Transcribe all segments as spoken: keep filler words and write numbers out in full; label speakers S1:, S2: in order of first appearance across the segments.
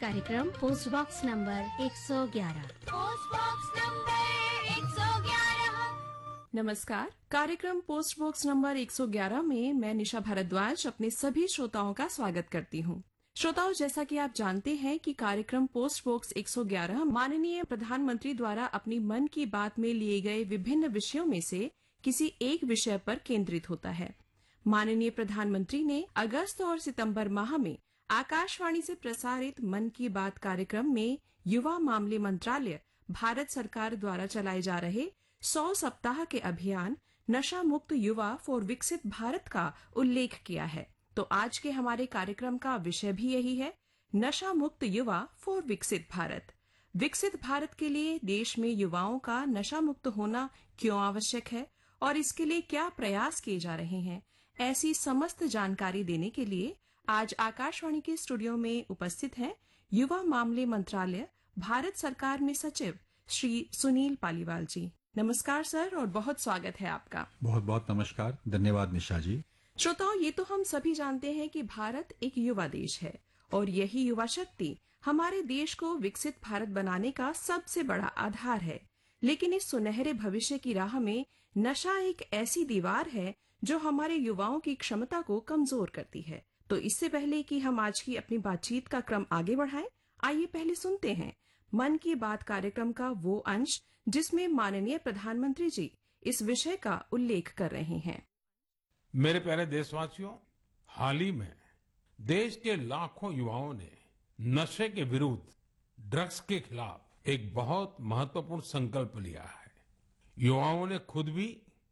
S1: कार्यक्रम post box number एक सौ ग्यारह।
S2: पोस्ट बॉक्स नंबर एक सौ ग्यारह।
S3: नमस्कार। कार्यक्रम पोस्ट बॉक्स नंबर एक सौ ग्यारह में मैं निशा भारद्वाज अपने सभी श्रोताओं का स्वागत करती हूँ। श्रोताओं, जैसा कि आप जानते हैं कि कार्यक्रम पोस्ट बॉक्स एक सौ ग्यारह माननीय प्रधानमंत्री द्वारा अपनी मन की बात में लिए गए विभिन्न विषयों में से किसी एक विषय पर केंद्रित होता है। माननीय प्रधानमंत्री ने अगस्त और सितंबर माह में आकाशवाणी से प्रसारित मन की बात कार्यक्रम में युवा मामले मंत्रालय भारत सरकार द्वारा चलाए जा रहे सौ सप्ताह के अभियान नशा मुक्त युवा फॉर विकसित भारत का उल्लेख किया है। तो आज के हमारे कार्यक्रम का विषय भी यही है, नशा मुक्त युवा फॉर विकसित भारत। विकसित भारत के लिए देश में युवाओं का नशा मुक्त होना क्यों आवश्यक है और इसके लिए क्या प्रयास किए जा रहे हैं, ऐसी समस्त जानकारी देने के लिए आज आकाशवाणी के स्टूडियो में उपस्थित हैं युवा मामले मंत्रालय भारत सरकार में सचिव श्री सुनील पालीवाल जी। नमस्कार सर और बहुत स्वागत है आपका।
S4: बहुत बहुत नमस्कार, धन्यवाद निशा जी।
S3: श्रोताओं, ये तो हम सभी जानते हैं कि भारत एक युवा देश है और यही युवा शक्ति हमारे देश को विकसित भारत बनाने का सबसे बड़ा आधार है। लेकिन इस सुनहरे भविष्य की राह में नशा एक ऐसी दीवार है जो हमारे युवाओं की क्षमता को कमजोर करती है। तो इससे पहले कि हम आज की अपनी बातचीत का क्रम आगे बढ़ाएं, आइए पहले सुनते हैं मन की बात कार्यक्रम का वो अंश जिसमें माननीय प्रधानमंत्री जी इस विषय का उल्लेख कर रहे हैं।
S5: मेरे प्यारे देशवासियों, हाल ही में देश के लाखों युवाओं ने नशे के विरुद्ध, ड्रग्स के खिलाफ एक बहुत महत्वपूर्ण संकल्प लिया है। युवाओं ने खुद भी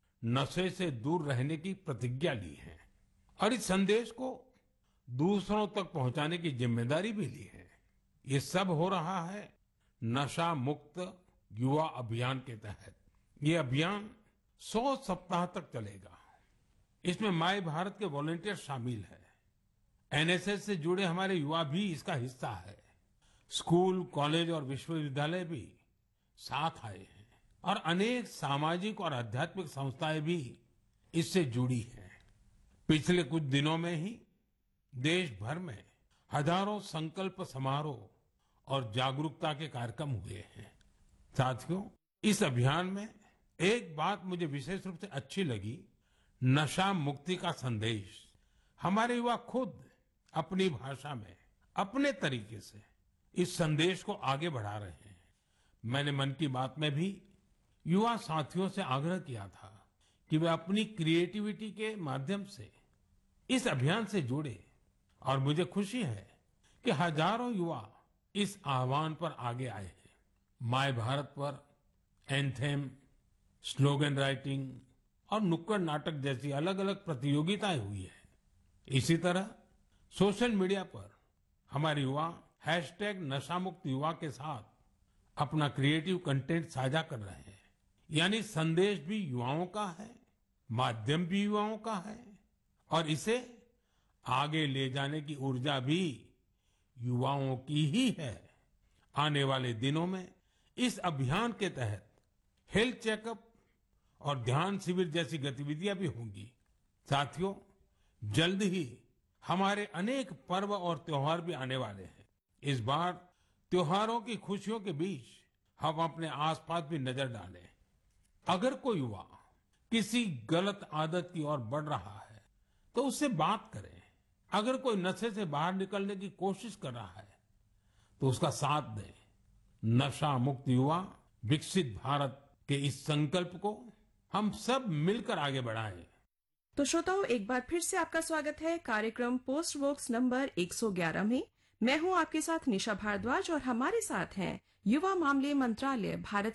S5: नशे से दूर रहने की प्रतिज्ञा ली है और इस संदेश को दूसरों तक पहुंचाने की जिम्मेदारी भी ली है। ये सब हो रहा है नशा मुक्त युवा अभियान के तहत। ये अभियान सौ सप्ताह तक चलेगा। इसमें माय भारत के वॉलंटियर शामिल हैं। एनएसएस से जुड़े हमारे युवा भी इसका हिस्सा है। स्कूल, कॉलेज और विश्वविद्यालय भी साथ आए हैं और अनेक सामाजिक और आध्यात्मिक संस्थाएं भी इससे जुड़ी हैं। पिछले कुछ दिनों में ही देश भर में हजारों संकल्प समारोह और जागरूकता के कार्यक्रम हुए हैं। साथियों, इस अभियान में एक बात मुझे विशेष रूप से अच्छी लगी, नशा मुक्ति का संदेश। हमारे युवा खुद अपनी भाषा में, अपने तरीके से इस संदेश को आगे बढ़ा रहे हैं। मैंने मन की बात में भी युवा साथियों से आग्रह किया था कि वे अपनी क्रिएटिविटी के माध्यम से इस अभियान से जुड़े और मुझे खुशी है कि हजारों युवा इस आह्वान पर आगे आए हैं। माय भारत पर एंथेम, स्लोगन राइटिंग और नुक्कड़ नाटक जैसी अलग अलग प्रतियोगिताएं हुई है। इसी तरह सोशल मीडिया पर हमारे युवा हैशटैग नशा मुक्त युवा के साथ अपना क्रिएटिव कंटेंट साझा कर रहे हैं। यानी संदेश भी युवाओं का है, माध्यम भी युवाओं का है और इसे आगे ले जाने की ऊर्जा भी युवाओं की ही है। आने वाले दिनों में इस अभियान के तहत हेल्थ चेकअप और ध्यान शिविर जैसी गतिविधियां भी होंगी। साथियों, जल्द ही हमारे अनेक पर्व और त्योहार भी आने वाले हैं। इस बार त्योहारों की खुशियों के बीच हम अपने आसपास भी नजर डालें। अगर कोई युवा किसी गलत आदत की ओर बढ़ रहा है तो उससे बात करें। अगर कोई नशे से बाहर निकलने की कोशिश कर रहा है तो उसका साथ दें। नशा मुक्त युवा विकसित भारत के इस संकल्प को हम सब मिलकर आगे बढ़ाएं।
S3: तो श्रोताओं, एक बार फिर से आपका स्वागत है कार्यक्रम पोस्ट बॉक्स नंबर एक सौ ग्यारह में। मैं हूं आपके साथ निशा भारद्वाज और हमारे साथ हैं युवा मामले मंत्रालय भारत